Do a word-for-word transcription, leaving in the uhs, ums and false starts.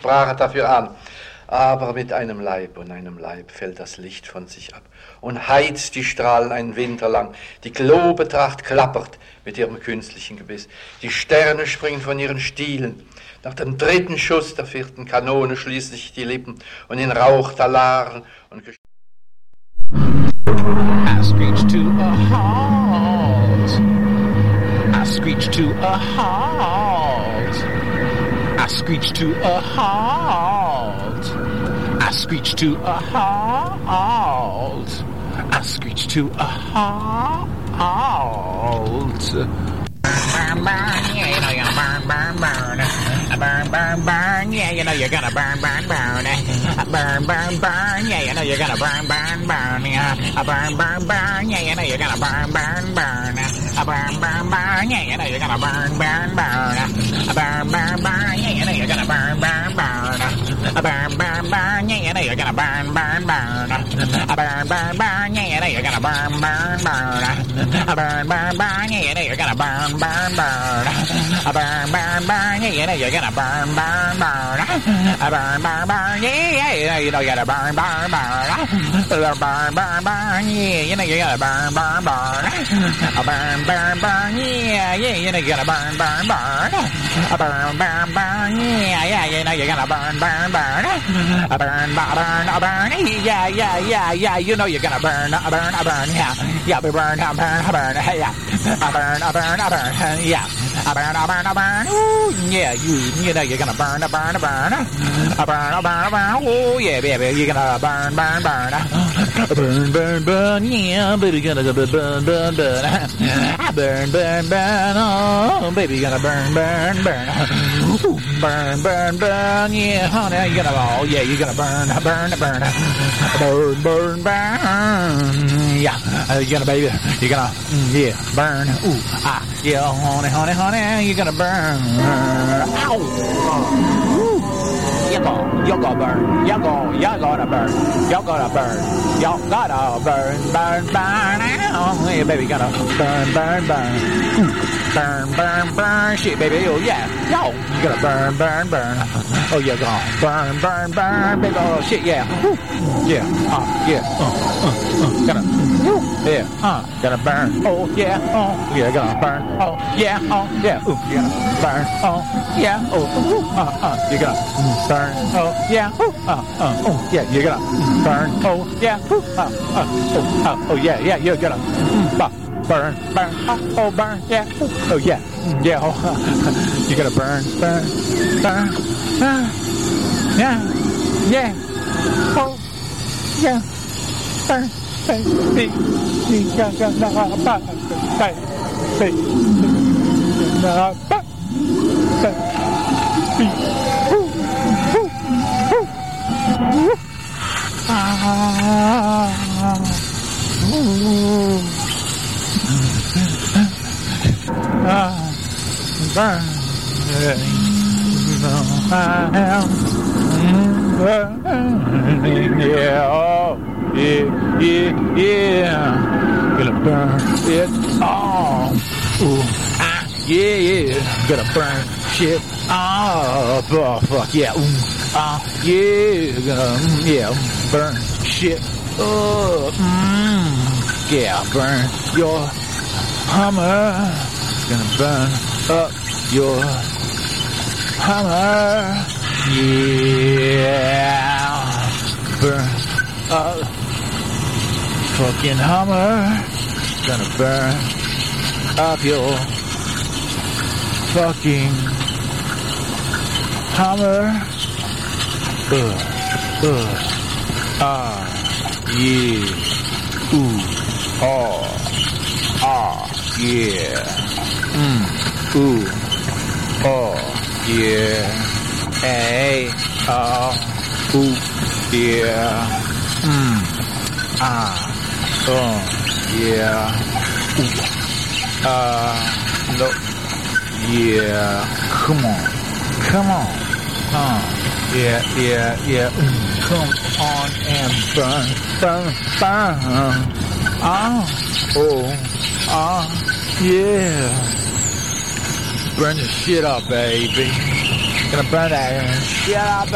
sprach er dafür an. Aber mit einem Leib und einem Leib fällt das Licht von sich ab und heizt die Strahlen einen Winter lang. Die Globetracht klappert mit ihrem künstlichen Gebiss. Die Sterne springen von ihren Stielen. Nach dem dritten Schuss der vierten Kanone schließen sich die Lippen und in Rauch Talaren und Gesch I screech to a halt. I screech to a halt. I screech to a halt. I screech to a halt. I screech to a halt. Burn, burn, yeah, you know you're gonna burn, burn, burn. Burn, burn, burn, yeah, you know you're gonna burn, burn, burn. Burn, burn, burn, yeah, you know you're gonna burn, burn, burn. Burn, burn, burn, yeah, you know you're gonna burn, burn, burn. Burn, burn, burn, yeah, you know you're gonna burn, burn, burn. Burn, burn, burn, yeah, you know you're gonna burn, burn, burn. Burn, burn, burn, yeah, you know you're gonna burn, burn, burn. Burn, burn, burn, yeah, you know you're gonna burn, burn, burn. Burn, burn, burn, yeah, you know you're gonna burn, burn, burn. Burn, burn, burn, yeah, you know you're gonna burn, burn, burn. Burn, burn, burn, yeah, yeah, you know you gotta burn, burn, burn. Burn, burn, burn, yeah, you know you gotta burn, burn, burn. Burn, burn, burn, yeah, yeah, you know you gotta burn, burn, burn. Burn, burn, burn, yeah, yeah, you know you gotta burn, burn, burn. Burn, burn, burn, yeah, yeah, yeah, yeah, you know you're gonna burn, burn, burn, yeah, yeah, burn, burn, burn, yeah, burn, burn, burn, yeah, burn, burn, burn, ooh, yeah, you, you know you're gonna burn, burn, burn, burn, burn, burn, ooh, yeah, baby, you're gonna burn, burn, burn, burn, burn, burn, yeah, baby, gonna burn, burn, burn, burn, burn, burn, burn, oh, baby, you're gonna burn, burn, burn, ooh, burn, burn, burn, yeah, honey, you're gonna, oh, yeah, you're gonna burn, burn, burn, burn, burn, burn, yeah, you're gonna, baby, you're gonna, yeah, burn, ooh, ah, yeah, honey, honey, honey, you're gonna burn, ow, ooh, you're gonna, you're gonna burn, you're gonna, you're gonna burn, you're gonna burn, you're gonna burn, burn, burn, ow, yeah, baby, gonna burn, burn, burn, ooh, burn, burn, burn, shit, baby, oh, yeah, yo, you're gonna burn, burn, burn, oh, you're gonna burn, burn, burn, baby, oh, shit, yeah, ooh, yeah, uh, yeah, uh, uh, uh, gonna, ooh, yeah, uh, gonna burn, oh, yeah, oh, yeah, gonna burn, oh, yeah, oh, yeah, ooh, you're gonna burn, oh, yeah, oh, ooh, uh, uh, you're gonna burn, oh, yeah, ooh, uh, uh, oh, yeah, you're gonna burn, oh, yeah, ooh, uh, uh, oh, uh, oh, yeah, yeah, you're gonna uh, burn, burn, oh, oh, burn, yeah, ooh, oh, yeah, yeah, oh, you're gonna burn, burn, burn, uh, yeah, yeah, oh, yeah, burn, baby, you're gonna burn, baby, you're gonna burn. Burn, yeah, oh, yeah, yeah, yeah, gonna burn it all, ooh, ah, yeah, yeah, gonna burn shit up, oh, fuck, yeah, ooh, ah, yeah, gonna, yeah, burn shit up, mm, yeah, burn your Hummer, gonna burn up your Hummer, yeah, burn up fucking Hummer, gonna burn up your fucking Hummer, uh, uh, ah, yeah, ooh, oh, ah, yeah, mm, ooh, oh, yeah, hey, oh, ooh, yeah, mm, ah, oh, yeah, ooh, uh, no, yeah, come on, come on, uh, yeah, yeah, yeah, mm, come on and burn, burn, burn, ah, oh, ah, yeah, burn the shit up, baby, gonna burn that shit up.